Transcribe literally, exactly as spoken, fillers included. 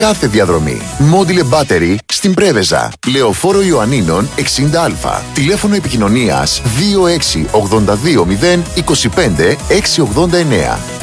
κάθε διαδρομή. Μόντιλε Battery στην Πρέβεζα. Λεωφόρο Ιωαννίνων εξήντα α. Τηλέφωνο επικοινωνίας δύο έξι οκτώ δύο μηδέν δύο πέντε έξι ογδόντα εννέα.